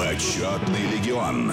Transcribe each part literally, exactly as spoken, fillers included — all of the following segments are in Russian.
Почетный легион.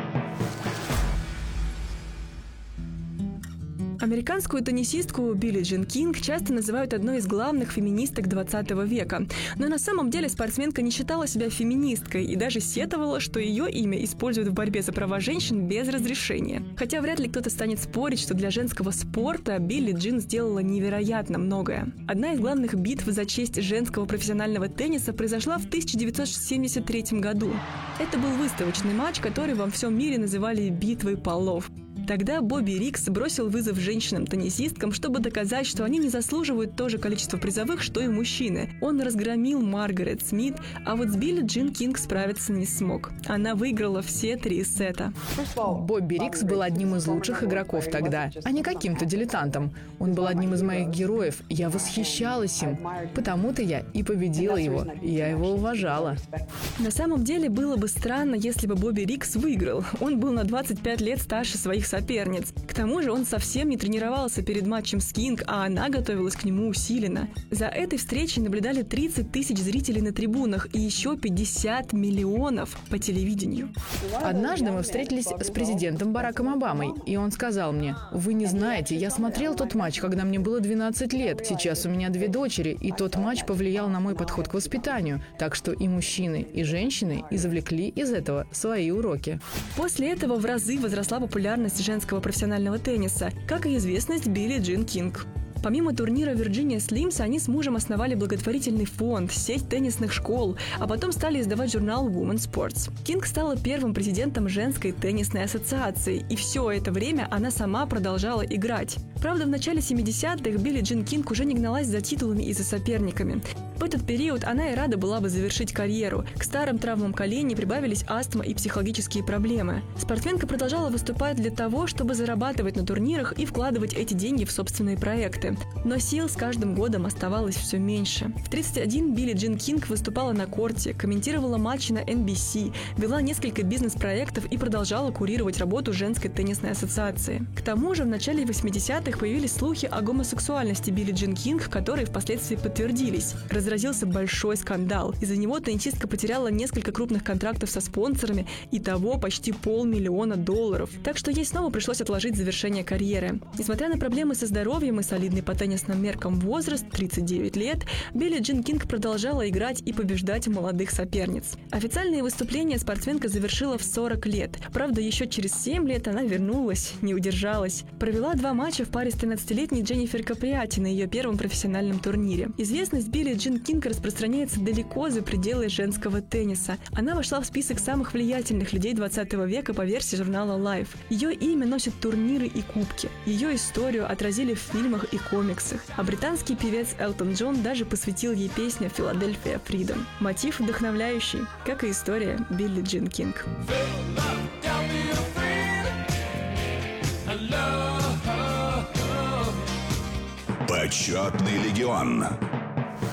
Американскую теннисистку Билли Джин Кинг часто называют одной из главных феминисток двадцатого века. Но на самом деле спортсменка не считала себя феминисткой и даже сетовала, что ее имя используют в борьбе за права женщин без разрешения. Хотя вряд ли кто-то станет спорить, что для женского спорта Билли Джин сделала невероятно многое. Одна из главных битв за честь женского профессионального тенниса произошла в тысяча девятьсот семьдесят третьем году. Это был выставочный матч, который во всем мире называли «битвой полов». Тогда Бобби Рикс бросил вызов женщинам-теннисисткам, чтобы доказать, что они не заслуживают то же количество призовых, что и мужчины. Он разгромил Маргарет Смит, а вот с Билли Джин Кинг справиться не смог. Она выиграла все три сета. Бобби Рикс был одним из лучших игроков тогда, а не каким-то дилетантом. Он был одним из моих героев, я восхищалась им. Потому-то я и победила его, я его уважала. На самом деле было бы странно, если бы Бобби Рикс выиграл. Он был на двадцать пять лет старше своих соперниц. К тому же он совсем не тренировался перед матчем с Кинг, а она готовилась к нему усиленно. За этой встречей наблюдали тридцать тысяч зрителей на трибунах и еще пятьдесят миллионов по телевидению. Однажды мы встретились с президентом Бараком Обамой, и он сказал мне: «Вы не знаете, я смотрел тот матч, когда мне было двенадцать лет. Сейчас у меня две дочери, и тот матч повлиял на мой подход к воспитанию. Так что и мужчины, и женщины извлекли из этого свои уроки». После этого в разы возросла популярность женского профессионального тенниса, как и известность Билли Джин Кинг. Помимо турнира Virginia Slims, они с мужем основали благотворительный фонд, сеть теннисных школ, а потом стали издавать журнал Women's Sports. Кинг стала первым президентом женской теннисной ассоциации, и все это время она сама продолжала играть. Правда, в начале семидесятых Билли Джин Кинг уже не гналась за титулами и за соперниками. В этот период она и рада была бы завершить карьеру. К старым травмам колени прибавились астма и психологические проблемы. Спортсменка продолжала выступать для того, чтобы зарабатывать на турнирах и вкладывать эти деньги в собственные проекты. Но сил с каждым годом оставалось все меньше. В тридцать один Билли Джин Кинг выступала на корте, комментировала матчи на эн би си, вела несколько бизнес-проектов и продолжала курировать работу женской теннисной ассоциации. К тому же в начале восьмидесятых появились слухи о гомосексуальности Билли Джин Кинг, которые впоследствии подтвердились. Разразился большой скандал. Из-за него теннисистка потеряла несколько крупных контрактов со спонсорами, и того почти полмиллиона долларов. Так что ей снова пришлось отложить завершение карьеры. Несмотря на проблемы со здоровьем и солидный по теннисным меркам возраст, тридцать девять лет, Билли Джин Кинг продолжала играть и побеждать молодых соперниц. Официальные выступления спортсменка завершила в сорок лет. Правда, еще через семь лет она вернулась, не удержалась. Провела два матча в паре с тринадцатилетней Дженнифер Каприати на ее первом профессиональном турнире. Известность Билли Джин Кинг распространяется далеко за пределы женского тенниса. Она вошла в список самых влиятельных людей двадцатого века по версии журнала Life. Ее имя носят турниры и кубки. Ее историю отразили в фильмах и комиксах. А британский певец Элтон Джон даже посвятил ей песню «Philadelphia Freedom». Мотив вдохновляющий, как и история Билли Джин Кинг. Почетный легион.